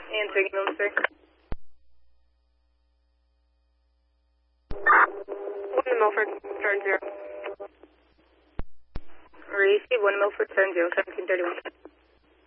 Answering Milford. 1 to Milford, turn 0. Receive 1 Milford, turn 0, 1731.